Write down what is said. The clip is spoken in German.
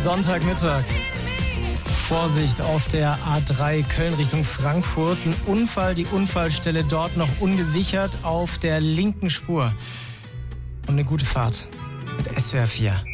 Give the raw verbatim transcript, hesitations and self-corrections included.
Sonntagmittag. Vorsicht auf der A drei Köln Richtung Frankfurt. Ein Unfall, die Unfallstelle dort noch ungesichert auf der linken Spur. Und eine gute Fahrt mit S W R vier.